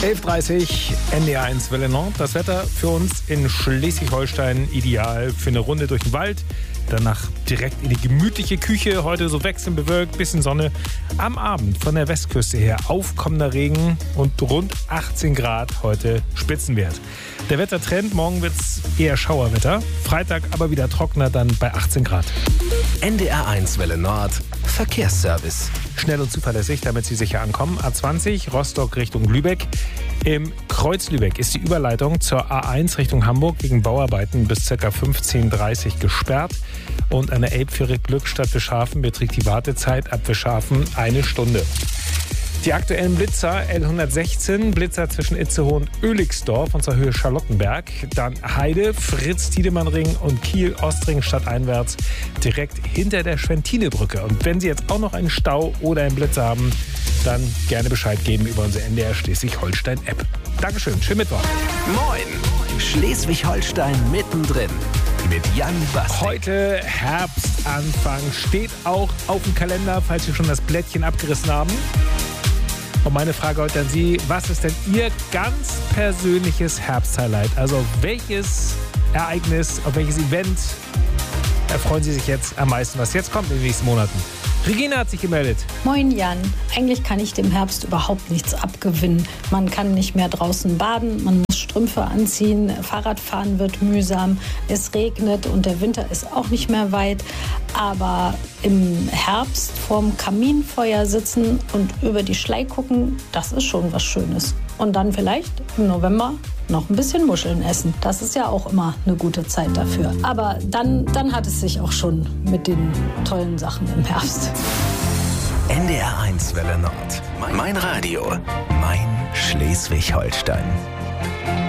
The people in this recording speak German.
11.30 NDR1 Welle Nord. Das Wetter für uns in Schleswig-Holstein ideal für eine Runde durch den Wald. Danach direkt in die gemütliche Küche. Heute so wechselnd bewölkt, bisschen Sonne. Am Abend von der Westküste her aufkommender Regen und rund 18 Grad heute Spitzenwert. Der Wettertrend, morgen wird es eher Schauerwetter. Freitag aber wieder trockener, dann bei 18 Grad. NDR1 Welle Nord, Verkehrsservice. Schnell und zuverlässig, damit Sie sicher ankommen. A20 Rostock Richtung Lübeck. Im Kreuz Lübeck ist die Überleitung zur A1 Richtung Hamburg wegen Bauarbeiten bis ca. 15.30 Uhr gesperrt. Und an der Elbfähre Glückstadt Wischhafen beträgt die Wartezeit ab Wischhafen 1 Stunde. Die aktuellen Blitzer, L116, Blitzer zwischen Itzehoe und Oelixdorf und zur Höhe Charlottenberg. Dann Heide, Fritz-Tiedemann-Ring und Kiel-Ostring stadteinwärts direkt hinter der Schwentinebrücke. Und wenn Sie jetzt auch noch einen Stau oder einen Blitzer haben, dann gerne Bescheid geben über unsere NDR Schleswig-Holstein-App. Dankeschön, schönen Mittwoch. Moin, Schleswig-Holstein mittendrin mit Jan Bastik. Heute Herbstanfang steht auch auf dem Kalender, falls Sie schon das Blättchen abgerissen haben. Und meine Frage heute an Sie, was ist denn Ihr ganz persönliches Herbsthighlight? Also welches Ereignis, auf welches Event erfreuen Sie sich jetzt am meisten, was jetzt kommt in den nächsten Monaten? Regina hat sich gemeldet. Moin Jan, eigentlich kann ich dem Herbst überhaupt nichts abgewinnen. Man kann nicht mehr draußen baden, man muss Strümpfe anziehen, Fahrradfahren wird mühsam, es regnet und der Winter ist auch nicht mehr weit. Aber im Herbst vorm Kaminfeuer sitzen und über die Schlei gucken, das ist schon was Schönes. Und dann vielleicht im November noch ein bisschen Muscheln essen. Das ist ja auch immer eine gute Zeit dafür. Aber dann hat es sich auch schon mit den tollen Sachen im Herbst. NDR1 Welle Nord. Mein Radio. Mein Schleswig-Holstein.